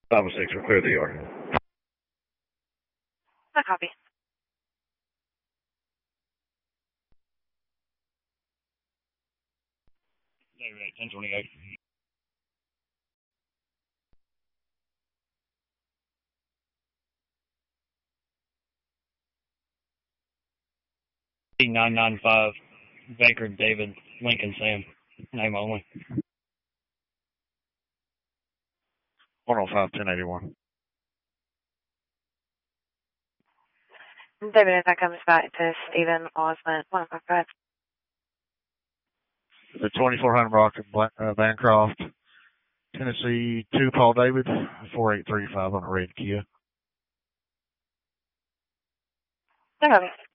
506, we're clear the yard. No copy. David 1028. T995 Baker David Lincoln Sam. Name only. 105 1081. David, if that comes back to Stephen Osmond, 155. The 2400 Rock Bancroft, Tennessee 2 Paul David, 4835 on a red Kia. No copy.